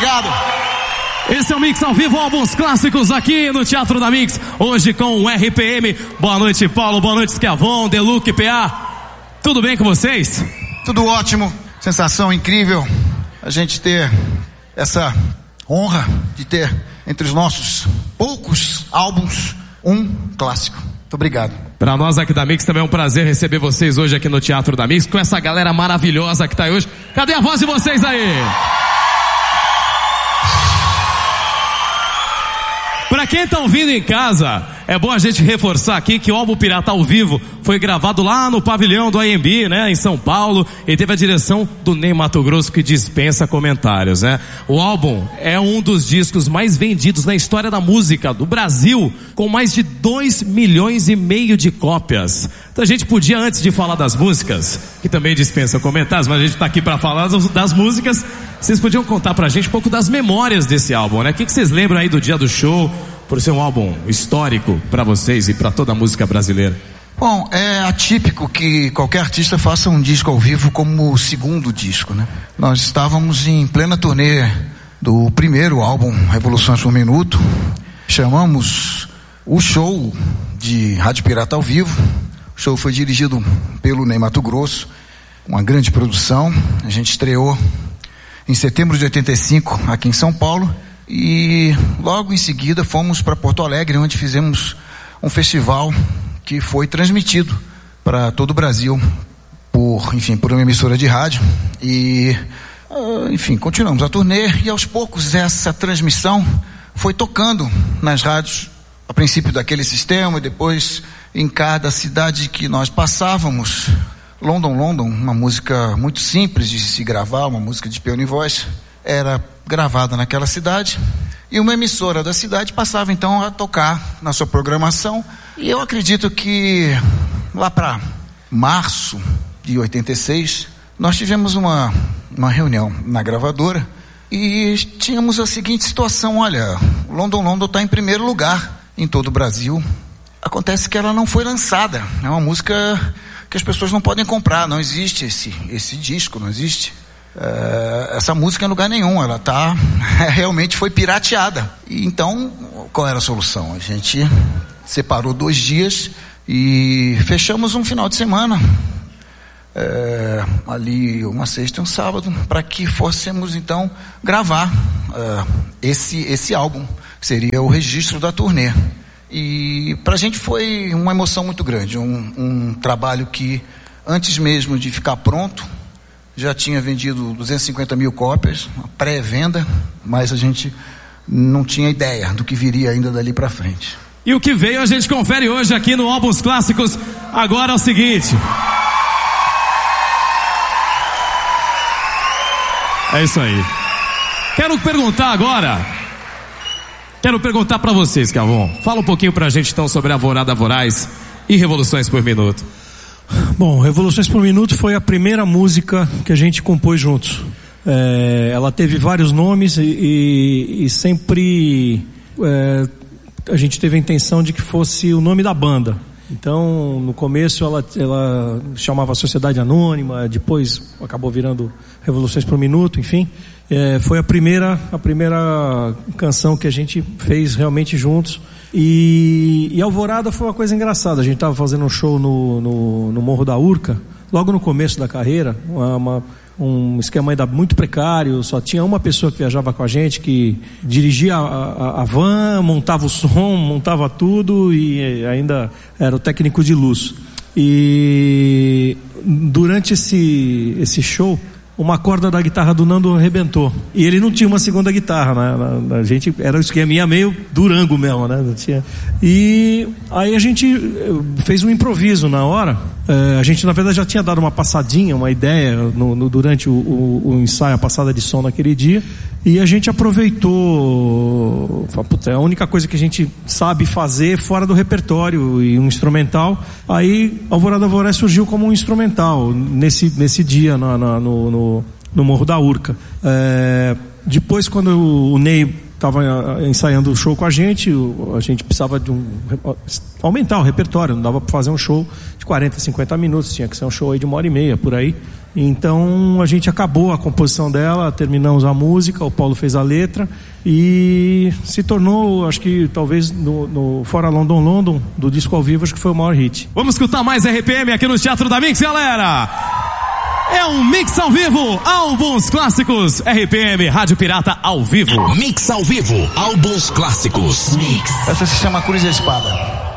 Obrigado. Esse é o Mix ao vivo, álbuns clássicos aqui no Teatro da Mix, hoje com o RPM. Boa noite, Paulo, boa noite, Schiavon, Deluque, PA. Tudo bem com vocês? Tudo ótimo, sensação incrível a gente ter essa honra de ter entre os nossos poucos álbuns um clássico. Muito obrigado. Para nós aqui da Mix também é um prazer receber vocês hoje aqui no Teatro da Mix, com essa galera maravilhosa que tá aí hoje. Cadê a voz de vocês aí? Pra quem tá ouvindo em casa, é bom a gente reforçar aqui que o álbum Pirata ao Vivo foi gravado lá no pavilhão do AMB, né, em São Paulo, e teve a direção do Ney Matogrosso, que dispensa comentários, né? O álbum é um dos discos mais vendidos na história da música do Brasil, com mais de 2,5 milhões de cópias. Então a gente podia, antes de falar das músicas, que também dispensa comentários, mas a gente tá aqui pra falar das músicas, vocês podiam contar pra gente um pouco das memórias desse álbum, né? O que vocês lembram aí do dia do show, por ser um álbum histórico pra vocês e pra toda a música brasileira? Bom, é atípico que qualquer artista faça um disco ao vivo como o segundo disco, né? Nós estávamos em plena turnê do primeiro álbum, Revoluções por Minuto. Chamamos o show de Rádio Pirata ao Vivo. O show foi dirigido pelo Ney Matogrosso, uma grande produção. A gente estreou em setembro de 85 aqui em São Paulo e logo em seguida fomos para Porto Alegre, onde fizemos um festival que foi transmitido para todo o Brasil por uma emissora de rádio e, continuamos a turnê e aos poucos essa transmissão foi tocando nas rádios, a princípio daquele sistema e depois em cada cidade que nós passávamos. London, uma música muito simples de se gravar, uma música de piano e voz, era gravada naquela cidade e uma emissora da cidade passava então a tocar na sua programação. E eu acredito que lá para março de 86 nós tivemos uma reunião na gravadora e tínhamos a seguinte situação: olha, London está em primeiro lugar em todo o Brasil, acontece que ela não foi lançada, é uma música que as pessoas não podem comprar, não existe esse disco, não existe essa música em lugar nenhum, ela realmente foi pirateada. E então, qual era a solução? A gente separou 2 dias e fechamos um final de semana, ali uma sexta e um sábado, para que fôssemos então gravar esse álbum, que seria o registro da turnê. E pra gente foi uma emoção muito grande, um trabalho que antes mesmo de ficar pronto já tinha vendido 250 mil cópias, uma pré-venda, mas a gente não tinha ideia do que viria ainda dali pra frente. E o que veio a gente confere hoje aqui no Álbuns Clássicos. Agora é o seguinte, é isso aí. Quero perguntar pra vocês, Schiavon. Fala um pouquinho pra gente então sobre Alvorada Voraz e Revoluções por Minuto. Bom, Revoluções por Minuto foi a primeira música que a gente compôs juntos. Ela teve vários nomes e sempre a gente teve a intenção de que fosse o nome da banda. Então, no começo ela chamava Sociedade Anônima, depois acabou virando Revoluções por Minuto, enfim. Foi a primeira canção que a gente fez realmente juntos. E Alvorada foi uma coisa engraçada. A gente estava fazendo um show no Morro da Urca, logo no começo da carreira, um esquema ainda muito precário, só tinha uma pessoa que viajava com a gente, que dirigia a van, montava o som, montava tudo e ainda era o técnico de luz. E durante esse show, uma corda da guitarra do Nando arrebentou e ele não tinha uma segunda guitarra, né? A gente era um esqueminha meio Durango mesmo, né? Não tinha. E aí a gente fez um improviso na hora. A gente na verdade já tinha dado uma passadinha, uma ideia durante o ensaio, a passada de som naquele dia, e a gente aproveitou. É a única coisa que a gente sabe fazer fora do repertório, e um instrumental. Aí Alvorada Voraz surgiu como um instrumental nesse dia no Morro da Urca. Depois, quando o Ney estava ensaiando o show com a gente precisava de aumentar o repertório, não dava para fazer um show de 40, 50 minutos, tinha que ser um show aí de 1h30, por aí. Então a gente acabou a composição dela, terminamos a música, o Paulo fez a letra e se tornou, acho que talvez no Fora London do disco ao vivo, acho que foi o maior hit. Vamos escutar mais RPM aqui no Teatro da Mix, galera! É um Mix ao vivo, álbuns clássicos, RPM, Rádio Pirata ao vivo. Mix ao vivo, álbuns clássicos. Essa se chama Cruz e Espada.